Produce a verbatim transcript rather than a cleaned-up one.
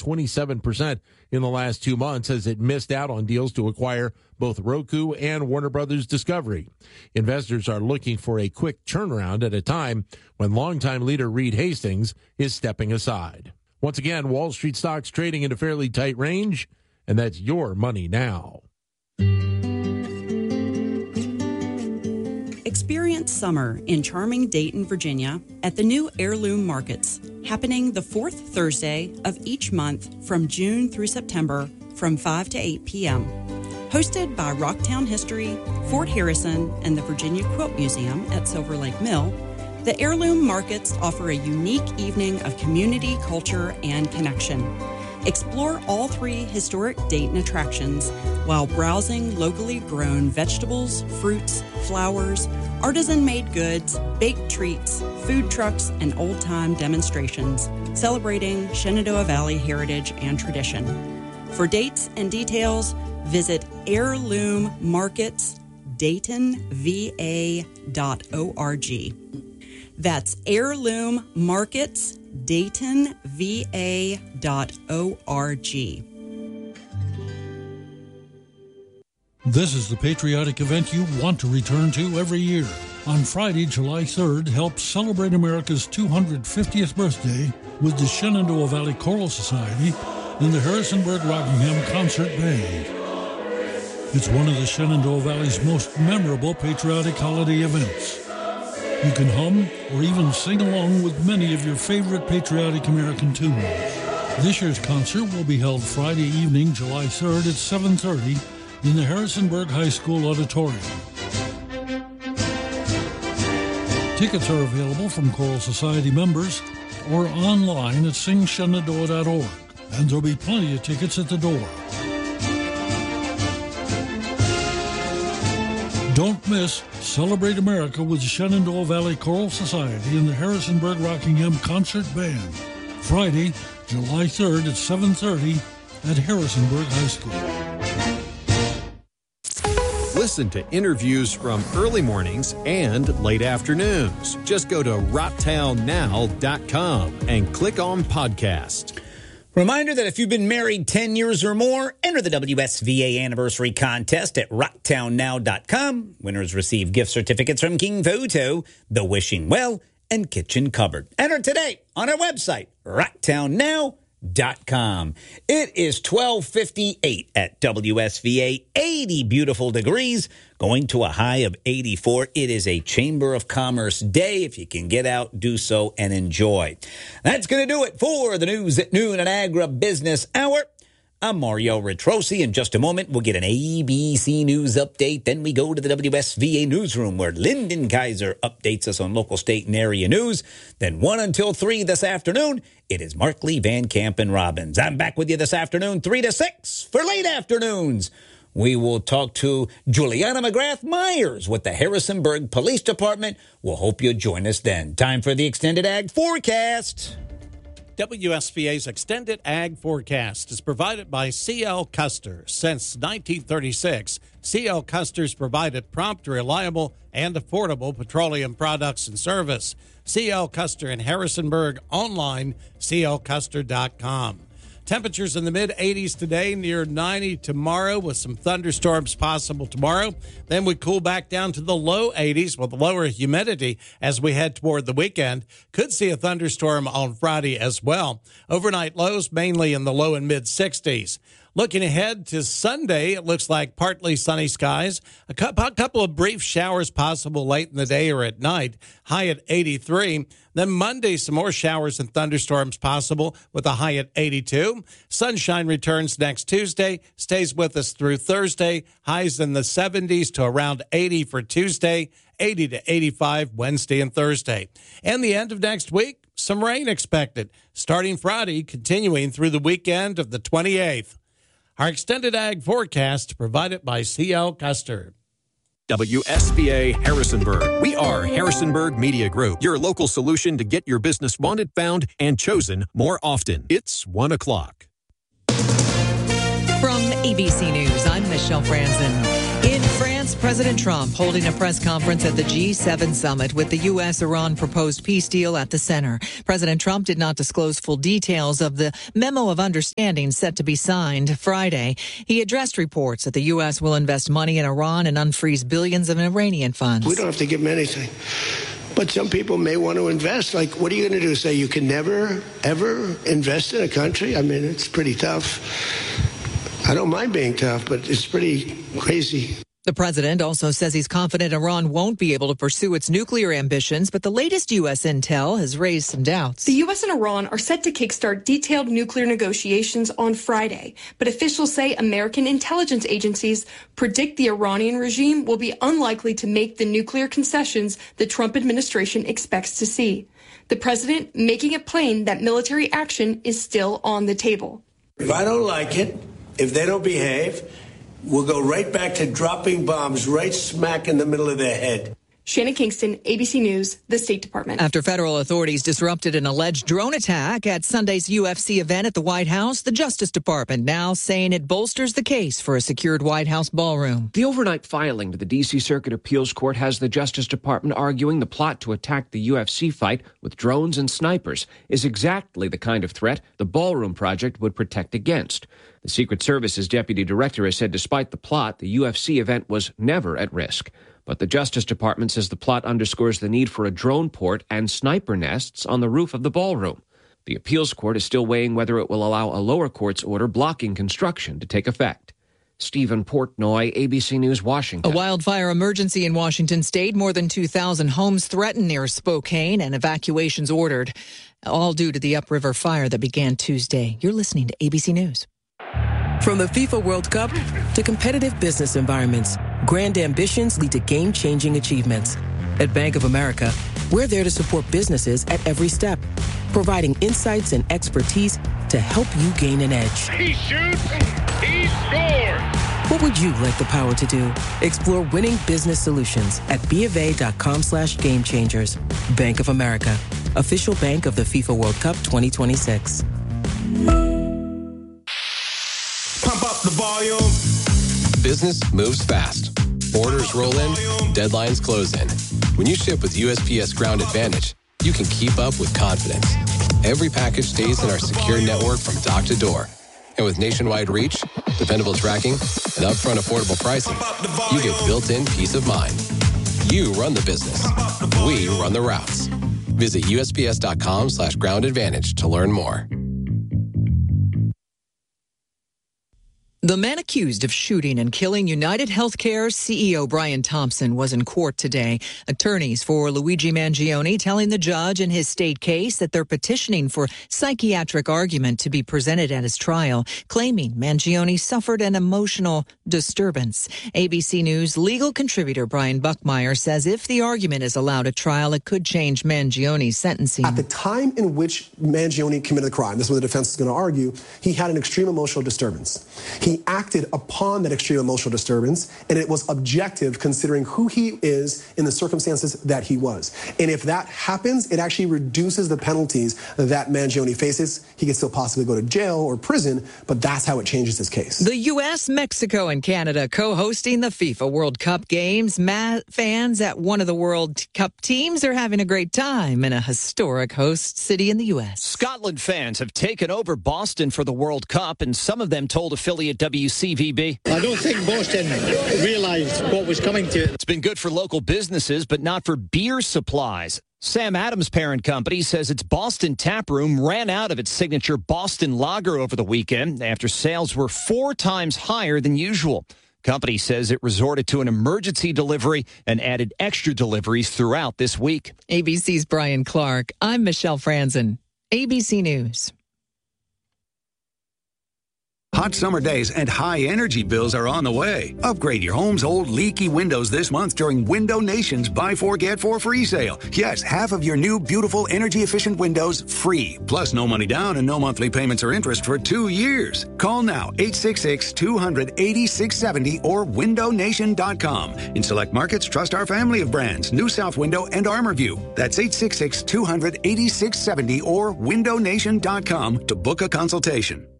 twenty-seven percent in the last two months as it missed out on deals to acquire both Roku and Warner Brothers Discovery. Investors are looking for a quick turnaround at a time when longtime leader Reed Hastings is stepping aside. Once again, Wall Street stocks trading in a fairly tight range, and that's your money now. Experience summer in charming Dayton, Virginia at the new Heirloom Markets, happening the fourth Thursday of each month from June through September from five to eight p.m. Hosted by Rocktown History, Fort Harrison, and the Virginia Quilt Museum at Silver Lake Mill, the Heirloom Markets offer a unique evening of community, culture, and connection. Explore all three historic Dayton attractions while browsing locally grown vegetables, fruits, flowers, artisan-made goods, baked treats, food trucks, and old-time demonstrations celebrating Shenandoah Valley heritage and tradition. For dates and details, visit heirloom markets dayton v a dot org. That's heirloom markets dayton v a dot org. This is the patriotic event you want to return to every year. On Friday, July third, help celebrate America's two hundred fiftieth birthday with the Shenandoah Valley Choral Society and the Harrisonburg Rockingham Concert Band. It's one of the Shenandoah Valley's most memorable patriotic holiday events. You can hum or even sing along with many of your favorite patriotic American tunes. This year's concert will be held Friday evening, July third at seven thirty in the Harrisonburg High School Auditorium. Tickets are available from Choral Society members or online at sing shenandoah dot org, and there'll be plenty of tickets at the door. Don't miss Celebrate America with the Shenandoah Valley Choral Society and the Harrisonburg Rockingham Concert Band. Friday, July third at seven thirty at Harrisonburg High School. Listen to interviews from early mornings and late afternoons. Just go to rocktown now dot com and click on podcast. Reminder that if you've been married ten years or more, enter the W S V A Anniversary Contest at rocktown now dot com. Winners receive gift certificates from King Photo, The Wishing Well, and Kitchen Cupboard. Enter today on our website, rocktown now dot com. It is twelve fifty-eight at W S V A, eighty beautiful degrees, going to a high of eighty-four. It is a Chamber of Commerce day. If you can get out, do so and enjoy. That's going to do it for the News at Noon and Agribusiness Hour. I'm Mario Retrosi. In just a moment, we'll get an A B C News update. Then we go to the W S V A newsroom where Lyndon Kaiser updates us on local, state, and area news. Then one until three this afternoon, it is Markley, Van Camp, and Robbins. I'm back with you this afternoon, three to six for late afternoons. We will talk to Juliana McGrath Myers with the Harrisonburg Police Department. We'll hope you'll join us then. Time for the Extended Ag Forecast. W S V A's Extended Ag Forecast is provided by C L Custer. Since nineteen thirty-six, C L Custer's provided prompt, reliable, and affordable petroleum products and service. C L Custer in Harrisonburg, online, c l custer dot com. Temperatures in the mid eighties today, near ninety tomorrow with some thunderstorms possible tomorrow. Then we cool back down to the low eighties with lower humidity as we head toward the weekend. Could see a thunderstorm on Friday as well. Overnight lows mainly in the low and mid sixties. Looking ahead to Sunday, it looks like partly sunny skies. A couple of brief showers possible late in the day or at night, high at eighty-three. Then Monday, some more showers and thunderstorms possible with a high at eighty-two. Sunshine returns next Tuesday, stays with us through Thursday. Highs in the seventies to around eighty for Tuesday, eighty to eighty-five Wednesday and Thursday. And the end of next week, some rain expected, starting Friday, continuing through the weekend of the twenty-eighth. Our Extended Ag Forecast provided by C L Custer. W S V A Harrisonburg. We are Harrisonburg Media Group, your local solution to get your business wanted, found, and chosen more often. It's one o'clock. From A B C News, I'm Michelle Franzen. In France, President Trump holding a press conference at the G seven summit with the U S Iran proposed peace deal at the center. President Trump did not disclose full details of the memo of understanding set to be signed Friday. He addressed reports that the U S will invest money in Iran and unfreeze billions of Iranian funds. We don't have to give them anything. But some people may want to invest. Like, what are you going to do? Say you can never, ever invest in a country? I mean, it's pretty tough. I don't mind being tough, but it's pretty crazy. The president also says he's confident Iran won't be able to pursue its nuclear ambitions, but the latest U S intel has raised some doubts. The U S and Iran are set to kickstart detailed nuclear negotiations on Friday, but officials say American intelligence agencies predict the Iranian regime will be unlikely to make the nuclear concessions the Trump administration expects to see. The president making it plain that military action is still on the table. If I don't like it, if they don't behave, we'll go right back to dropping bombs right smack in the middle of their head. Shannon Kingston, A B C News, the State Department. After federal authorities disrupted an alleged drone attack at Sunday's U F C event at the White House, the Justice Department now saying it bolsters the case for a secured White House ballroom. The overnight filing to the D C Circuit Appeals Court has the Justice Department arguing the plot to attack the U F C fight with drones and snipers is exactly the kind of threat the ballroom project would protect against. The Secret Service's deputy director has said despite the plot, the U F C event was never at risk. But the Justice Department says the plot underscores the need for a drone port and sniper nests on the roof of the ballroom. The appeals court is still weighing whether it will allow a lower court's order blocking construction to take effect. Stephen Portnoy, A B C News, Washington. A wildfire emergency in Washington state. More than two thousand homes threatened near Spokane and evacuations ordered, all due to the upriver fire that began Tuesday. You're listening to A B C News. From the FIFA World Cup to competitive business environments, grand ambitions lead to game-changing achievements. At Bank of America, we're there to support businesses at every step, providing insights and expertise to help you gain an edge. He shoots, he scores! What would you like the power to do? Explore winning business solutions at BofA.com slash game changers. Bank of America, official bank of the FIFA World Cup twenty twenty-six. Pump up the volume. Business moves fast. Orders roll in, deadlines close in. When you ship with U S P S Ground Advantage, you can keep up with confidence. Every package stays in our secure network from dock to door. And with nationwide reach, dependable tracking, and upfront affordable pricing, you get built-in peace of mind. You run the business. We run the routes. Visit U S P S dot com slash ground advantage to learn more. The man accused of shooting and killing United Healthcare C E O Brian Thompson was in court today. Attorneys for Luigi Mangione telling the judge in his state case that they're petitioning for psychiatric argument to be presented at his trial, claiming Mangione suffered an emotional disturbance. A B C News legal contributor Brian Buckmeyer says if the argument is allowed at trial, it could change Mangione's sentencing. At the time in which Mangione committed the crime, this is what the defense is going to argue, he had an extreme emotional disturbance. He acted upon that extreme emotional disturbance, and it was objective considering who he is in the circumstances that he was. And if that happens, it actually reduces the penalties that Mangione faces. He could still possibly go to jail or prison, but that's how it changes his case. The U S, Mexico, and Canada co-hosting the FIFA World Cup games. Ma- fans at one of the World Cup teams are having a great time in a historic host city in the U S. Scotland fans have taken over Boston for the World Cup, and some of them told affiliate W C V B. I don't think Boston realized what was coming to it. It's been good for local businesses, but not for beer supplies. Sam Adams' parent company says its Boston tap room ran out of its signature Boston Lager over the weekend after sales were four times higher than usual. Company says it resorted to an emergency delivery and added extra deliveries throughout this week. A B C's Brian Clark. I'm Michelle Franzen. A B C News. Hot summer days and high energy bills are on the way. Upgrade your home's old leaky windows this month during Window Nation's Buy Four Get Four free sale. Yes, half of your new beautiful energy efficient windows free. Plus no money down and no monthly payments or interest for two years. Call now eight six six, two hundred, eighty-six seventy or window nation dot com. In select markets, trust our family of brands, New South Window and ArmorView. That's eight six six, two hundred, eighty-six seventy or window nation dot com to book a consultation.